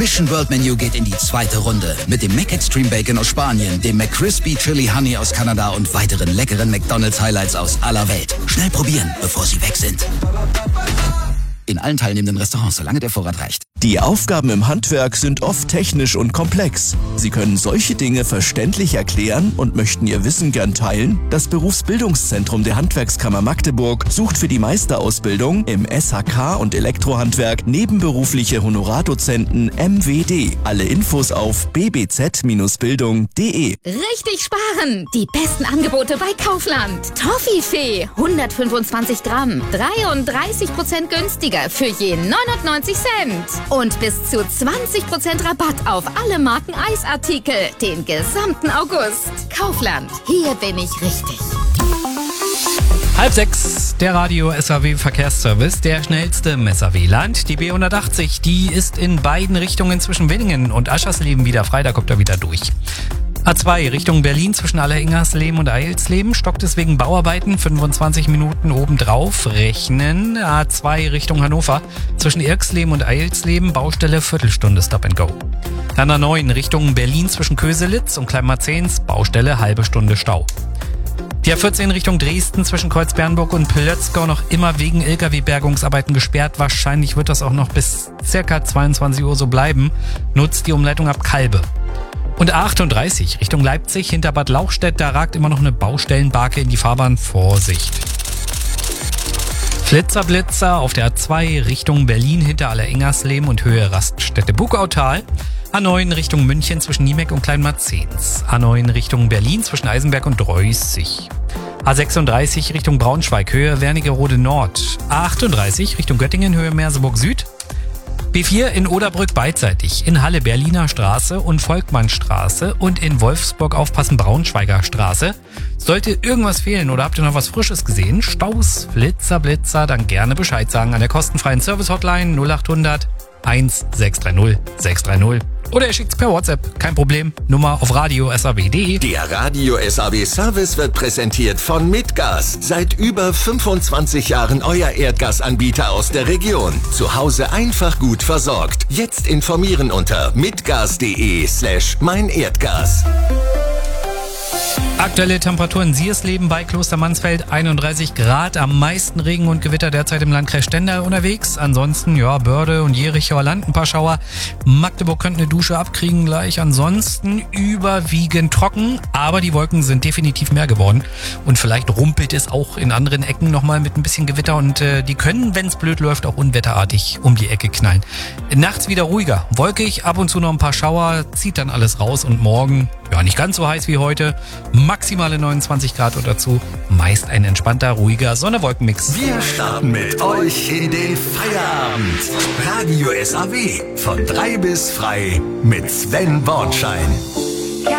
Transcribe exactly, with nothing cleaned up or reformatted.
Mission World Menu geht in die zweite Runde. Mit dem McExtreme Bacon aus Spanien, dem McCrispy Chili Honey aus Kanada und weiteren leckeren McDonald's Highlights aus aller Welt. Schnell probieren, bevor sie weg sind. In allen teilnehmenden Restaurants, solange der Vorrat reicht. Die Aufgaben im Handwerk sind oft technisch und komplex. Sie können solche Dinge verständlich erklären und möchten Ihr Wissen gern teilen? Das Berufsbildungszentrum der Handwerkskammer Magdeburg sucht für die Meisterausbildung im S H K und Elektrohandwerk nebenberufliche Honorardozenten M W D. Alle Infos auf b b z Bindestrich bildung punkt d e. Richtig sparen! Die besten Angebote bei Kaufland. Toffifee, hundertfünfundzwanzig Gramm, dreiunddreißig Prozent günstiger für je neunundneunzig Cent. Und bis zu zwanzig Prozent Rabatt auf alle Marken Eisartikel den gesamten August. Kaufland, hier bin ich richtig. Halb sechs, der Radio S A W Verkehrsservice, der schnellste im S A W-Land. Die B hundertachtzig, die ist in beiden Richtungen zwischen Wenningen und Aschersleben wieder frei, da kommt er wieder durch. A zwei Richtung Berlin zwischen Alleringersleben und Eilsleben stockt es wegen Bauarbeiten, fünfundzwanzig Minuten obendrauf rechnen. A zwei Richtung Hannover zwischen Irksleben und Eilsleben, Baustelle Viertelstunde Stop and Go. Dann A neun Richtung Berlin zwischen Köselitz und Kleinmarzens, Baustelle halbe Stunde Stau. Die A vierzehn Richtung Dresden zwischen Kreuzbernburg und Plötzgau noch immer wegen L K W-Bergungsarbeiten gesperrt. Wahrscheinlich wird das auch noch bis circa zweiundzwanzig Uhr so bleiben. Nutzt die Umleitung ab Kalbe. Und A achtunddreißig Richtung Leipzig hinter Bad Lauchstädt, da ragt immer noch eine Baustellenbarke in die Fahrbahn. Vorsicht! Flitzer Blitzer auf der A zwei Richtung Berlin hinter Alleringersleben und Höhe Raststätte Bugautal. A neun Richtung München zwischen Niemeck und Kleinmarzens. A neun Richtung Berlin zwischen Eisenberg und Dreußig. A sechsunddreißig Richtung Braunschweig Höhe Wernigerode Nord. A achtunddreißig Richtung Göttingen Höhe Merseburg Süd. B vier in Oderbrück beidseitig, in Halle Berliner Straße und Volkmannstraße und in Wolfsburg aufpassen Braunschweiger Straße. Sollte irgendwas fehlen oder habt ihr noch was Frisches gesehen? Staus, Flitzer, Blitzer, dann gerne Bescheid sagen an der kostenfreien Service-Hotline null achthundert eins sechs drei null sechs drei null. Oder ihr schickt's per WhatsApp, kein Problem. Nummer auf radio S A W punkt de. Der Radio S A W Service wird präsentiert von Mitgas. Seit über fünfundzwanzig Jahren euer Erdgasanbieter aus der Region. Zu Hause einfach gut versorgt. Jetzt informieren unter mitgas.de slash mein Erdgas. Aktuelle Temperaturen Siersleben bei Klostermansfeld einunddreißig Grad, am meisten Regen und Gewitter derzeit im Landkreis Stendal unterwegs. Ansonsten, ja, Börde und Jerichoer Land ein paar Schauer. Magdeburg könnte eine Dusche abkriegen gleich. Ansonsten überwiegend trocken, aber die Wolken sind definitiv mehr geworden. Und vielleicht rumpelt es auch in anderen Ecken nochmal mit ein bisschen Gewitter und äh, die können, wenn es blöd läuft, auch unwetterartig um die Ecke knallen. Nachts wieder ruhiger, wolkig, ab und zu noch ein paar Schauer, zieht dann alles raus und morgen, ja, nicht ganz so heiß wie heute. Maximale neunundzwanzig Grad und dazu meist ein entspannter, ruhiger Sonne-Wolken-Mix. Wir starten mit euch in den Feierabend. Radio S A W von drei bis frei mit Sven Bornschein.